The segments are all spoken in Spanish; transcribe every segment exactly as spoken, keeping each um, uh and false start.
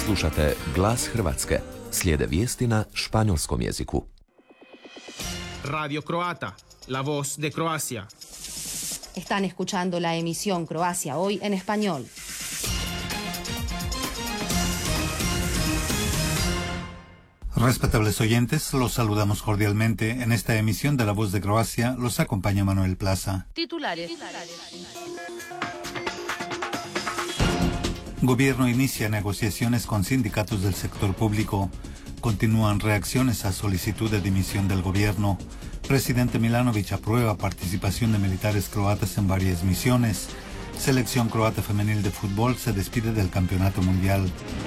Slušate Glas Hrvatske. Slijede vijesti na španjolskom jeziku. Radio Croata, la voz de Croacia. Están escuchando la emisión Croacia Hoy en español. Respetables oyentes, los saludamos cordialmente. En esta emisión de La Voz de Croacia los acompaña Manuel Plaza. Titulares. Gobierno inicia negociaciones con sindicatos del sector público. Continúan reacciones a solicitud de dimisión del gobierno. Presidente Milanović aprueba participación de militares croatas en varias misiones. Selección croata femenil de fútbol se despide del campeonato mundial.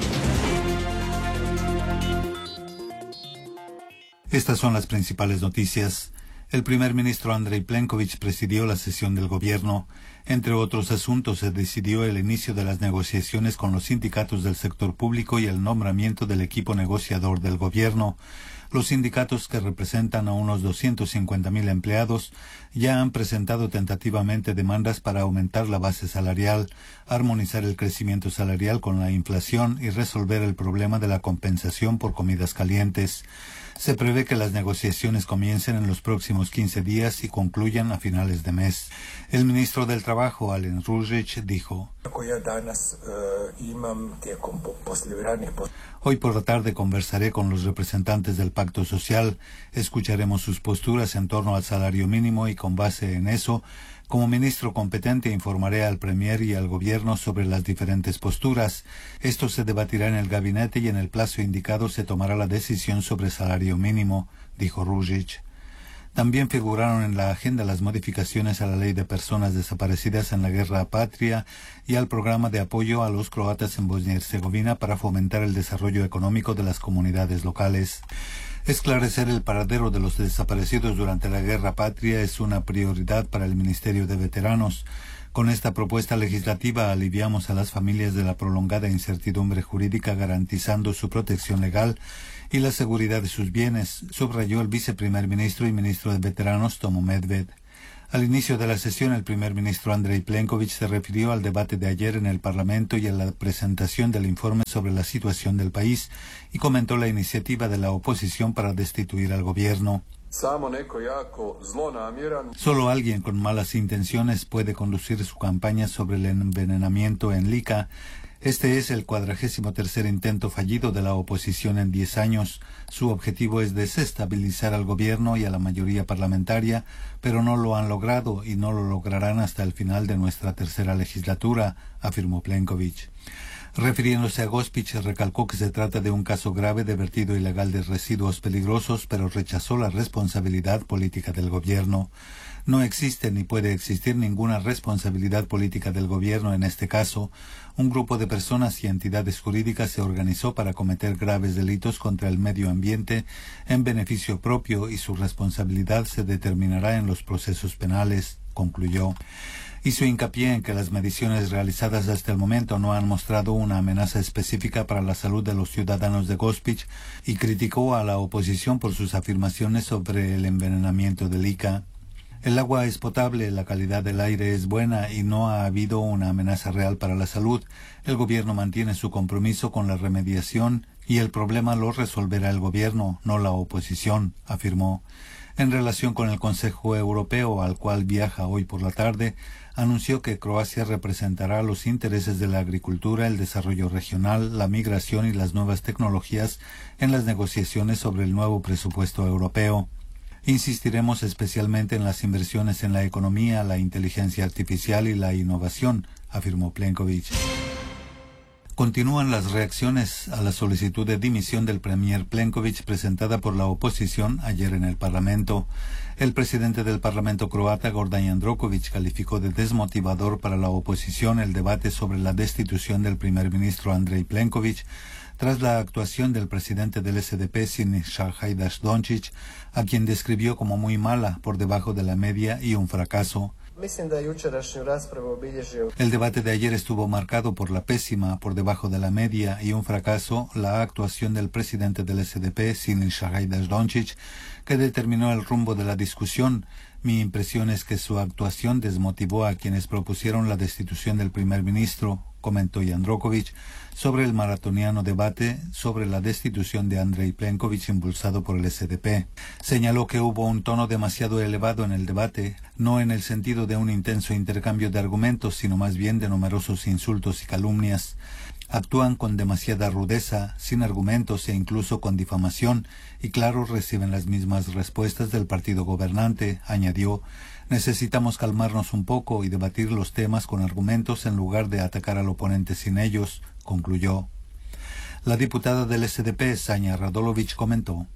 Estas son las principales noticias. El primer ministro Andrej Plenković presidió la sesión del gobierno. Entre otros asuntos, se decidió el inicio de las negociaciones con los sindicatos del sector público y el nombramiento del equipo negociador del gobierno. Los sindicatos, que representan a unos doscientos cincuenta mil empleados, ya han presentado tentativamente demandas para aumentar la base salarial, armonizar el crecimiento salarial con la inflación y resolver el problema de la compensación por comidas calientes. Se prevé que las negociaciones comiencen en los próximos quince días y concluyan a finales de mes. El ministro del Trabajo, Alen Ružić, dijo: Hoy por la tarde conversaré con los representantes del Pacto Social, escucharemos sus posturas en torno al salario mínimo y con base en eso, como ministro competente, informaré al Premier y al Gobierno sobre las diferentes posturas. Esto se debatirá en el gabinete y en el plazo indicado se tomará la decisión sobre salario mínimo, dijo Ružić. También figuraron en la agenda las modificaciones a la ley de personas desaparecidas en la guerra patria y al programa de apoyo a los croatas en Bosnia y Herzegovina para fomentar el desarrollo económico de las comunidades locales. Esclarecer el paradero de los desaparecidos durante la guerra patria es una prioridad para el Ministerio de Veteranos. Con esta propuesta legislativa aliviamos a las familias de la prolongada incertidumbre jurídica, garantizando su protección legal y la seguridad de sus bienes, subrayó el viceprimer ministro y ministro de Veteranos Tomo Medved. Al inicio de la sesión, el primer ministro Andrej Plenković se refirió al debate de ayer en el Parlamento y a la presentación del informe sobre la situación del país y comentó la iniciativa de la oposición para destituir al gobierno. Solo alguien con malas intenciones puede conducir su campaña sobre el envenenamiento en Lika. Este es el cuadragésimo tercer intento fallido de la oposición en diez años. Su objetivo es desestabilizar al gobierno y a la mayoría parlamentaria, pero no lo han logrado y no lo lograrán hasta el final de nuestra tercera legislatura, afirmó Plenković. Refiriéndose a Gospić, recalcó que se trata de un caso grave de vertido ilegal de residuos peligrosos, pero rechazó la responsabilidad política del gobierno. No existe ni puede existir ninguna responsabilidad política del gobierno en este caso. Un grupo de personas y entidades jurídicas se organizó para cometer graves delitos contra el medio ambiente en beneficio propio y su responsabilidad se determinará en los procesos penales, concluyó. Hizo hincapié en que las mediciones realizadas hasta el momento no han mostrado una amenaza específica para la salud de los ciudadanos de Gospić y criticó a la oposición por sus afirmaciones sobre el envenenamiento de Lika. El agua es potable, la calidad del aire es buena y no ha habido una amenaza real para la salud. El gobierno mantiene su compromiso con la remediación y el problema lo resolverá el gobierno, no la oposición, afirmó. En relación con el Consejo Europeo, al cual viaja hoy por la tarde, anunció que Croacia representará los intereses de la agricultura, el desarrollo regional, la migración y las nuevas tecnologías en las negociaciones sobre el nuevo presupuesto europeo. Insistiremos especialmente en las inversiones en la economía, la inteligencia artificial y la innovación, afirmó Plenković. Continúan las reacciones a la solicitud de dimisión del premier Plenković presentada por la oposición ayer en el Parlamento. El presidente del Parlamento croata, Gordan Jandroković, calificó de desmotivador para la oposición el debate sobre la destitución del primer ministro Andrej Plenković tras la actuación del presidente del S D P, Siniša Hajdaš-Dončić, a quien describió como muy mala, por debajo de la media y un fracaso. El debate de ayer estuvo marcado por la pésima, por debajo de la media y un fracaso, la actuación del presidente del S D P, Siniša Hajdaš-Dončić, que determinó el rumbo de la discusión. Mi impresión es que su actuación desmotivó a quienes propusieron la destitución del primer ministro, comentó Jandrokovic sobre el maratoniano debate sobre la destitución de Andrei Plenković impulsado por el S D P. Señaló que hubo un tono demasiado elevado en el debate, no en el sentido de un intenso intercambio de argumentos, sino más bien de numerosos insultos y calumnias. Actúan con demasiada rudeza, sin argumentos e incluso con difamación, y claro, reciben las mismas respuestas del partido gobernante, añadió. Necesitamos calmarnos un poco y debatir los temas con argumentos en lugar de atacar al oponente sin ellos, concluyó. La diputada del S D P, Sanja Radolović, comentó: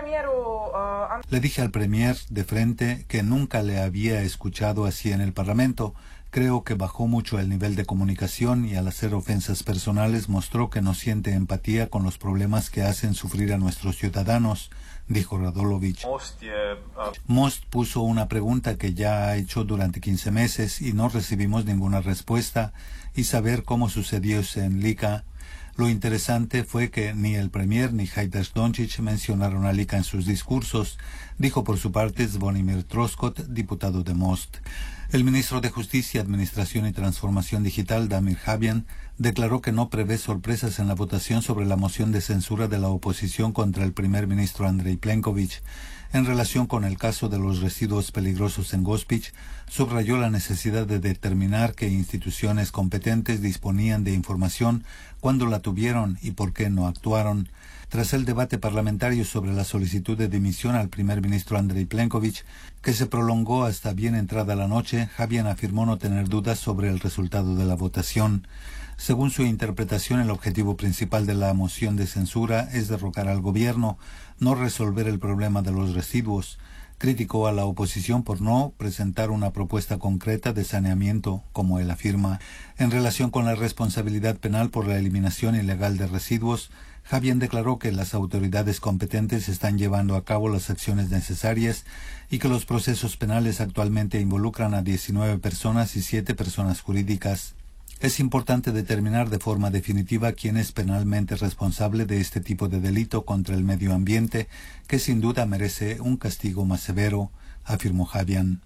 Le dije al premier de frente que nunca le había escuchado así en el Parlamento. Creo que bajó mucho el nivel de comunicación y al hacer ofensas personales mostró que no siente empatía con los problemas que hacen sufrir a nuestros ciudadanos, dijo Radolović. Most puso una pregunta que ya ha hecho durante quince meses y no recibimos ninguna respuesta, y saber cómo sucedió en Lika. Lo interesante fue que ni el premier ni Hajdar Dončić mencionaron a Lika en sus discursos, dijo por su parte Zvonimir Troskot, diputado de Most. El ministro de Justicia, Administración y Transformación Digital, Damir Habyan, declaró que no prevé sorpresas en la votación sobre la moción de censura de la oposición contra el primer ministro Andrei Plenković. En relación con el caso de los residuos peligrosos en Gospić, subrayó la necesidad de determinar qué instituciones competentes disponían de información, cuándo la tuvieron y por qué no actuaron. Tras el debate parlamentario sobre la solicitud de dimisión al primer ministro Andrei Plenković, que se prolongó hasta bien entrada la noche, Habyan afirmó no tener dudas sobre el resultado de la votación. Según su interpretación, el objetivo principal de la moción de censura es derrocar al gobierno, no resolver el problema de los residuos. Criticó a la oposición por no presentar una propuesta concreta de saneamiento, como él afirma. En relación con la responsabilidad penal por la eliminación ilegal de residuos, Habyan declaró que las autoridades competentes están llevando a cabo las acciones necesarias y que los procesos penales actualmente involucran a diecinueve personas y siete personas jurídicas. Es importante determinar de forma definitiva quién es penalmente responsable de este tipo de delito contra el medio ambiente, que sin duda merece un castigo más severo, afirmó Habyan.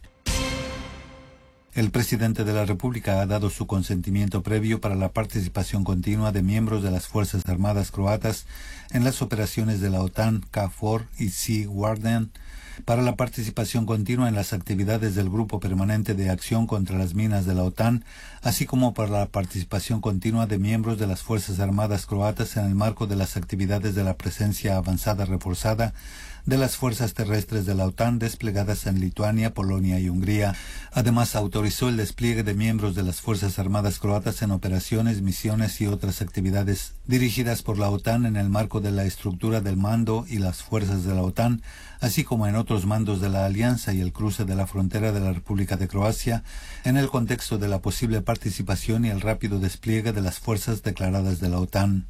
El presidente de la República ha dado su consentimiento previo para la participación continua de miembros de las Fuerzas Armadas croatas en las operaciones de la OTAN, KFOR y Sea Guardian, para la participación continua en las actividades del Grupo Permanente de Acción contra las Minas de la OTAN, así como para la participación continua de miembros de las Fuerzas Armadas croatas en el marco de las actividades de la presencia avanzada reforzada de las fuerzas terrestres de la OTAN desplegadas en Lituania, Polonia y Hungría. Además, autorizó el despliegue de miembros de las Fuerzas Armadas croatas en operaciones, misiones y otras actividades dirigidas por la OTAN en el marco de la estructura del mando y las fuerzas de la OTAN, así como en otros mandos de la Alianza y el cruce de la frontera de la República de Croacia, en el contexto de la posible participación y el rápido despliegue de las fuerzas declaradas de la OTAN.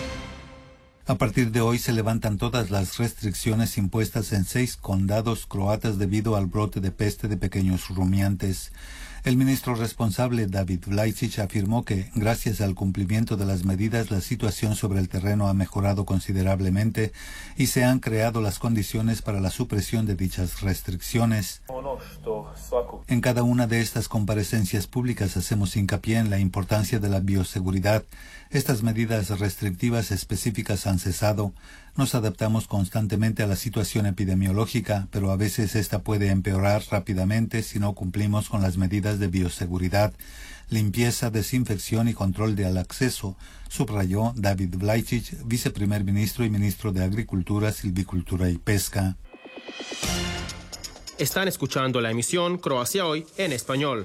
A partir de hoy se levantan todas las restricciones impuestas en seis condados croatas debido al brote de peste de pequeños rumiantes. El ministro responsable, David Vlasic, afirmó que, gracias al cumplimiento de las medidas, la situación sobre el terreno ha mejorado considerablemente y se han creado las condiciones para la supresión de dichas restricciones. En cada una de estas comparecencias públicas hacemos hincapié en la importancia de la bioseguridad. Estas medidas restrictivas específicas han cesado. Nos adaptamos constantemente a la situación epidemiológica, pero a veces esta puede empeorar rápidamente si no cumplimos con las medidas de bioseguridad, limpieza, desinfección y control del acceso, subrayó David Vlasic, viceprimer ministro y ministro de Agricultura, Silvicultura y Pesca. Están escuchando la emisión Croacia Hoy en español.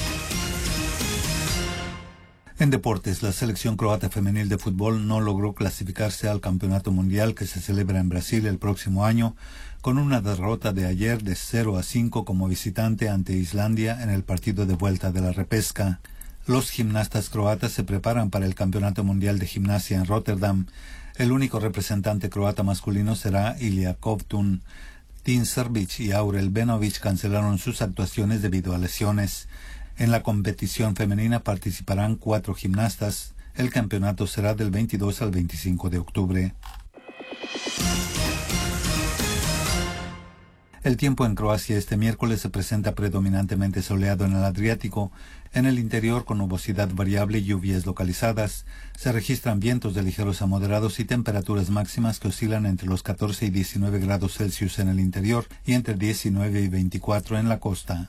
En deportes, la selección croata femenil de fútbol no logró clasificarse al Campeonato Mundial que se celebra en Brasil el próximo año, con una derrota de ayer de cero a cinco como visitante ante Islandia en el partido de vuelta de la repesca. Los gimnastas croatas se preparan para el Campeonato Mundial de Gimnasia en Rotterdam. El único representante croata masculino será Ilija Kovtun. Tin Srbić y Aurel Benović cancelaron sus actuaciones debido a lesiones. En la competición femenina participarán cuatro gimnastas. El campeonato será del veintidós al veinticinco de octubre. El tiempo en Croacia este miércoles se presenta predominantemente soleado en el Adriático. En el interior, con nubosidad variable y lluvias localizadas, se registran vientos de ligeros a moderados y temperaturas máximas que oscilan entre los catorce y diecinueve grados Celsius en el interior y entre diecinueve y veinticuatro en la costa.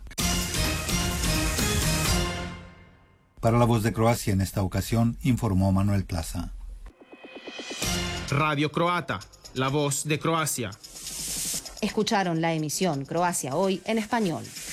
Para La Voz de Croacia en esta ocasión, informó Manuel Plaza. Radio Croata, la voz de Croacia. Escucharon la emisión Croacia Hoy en español.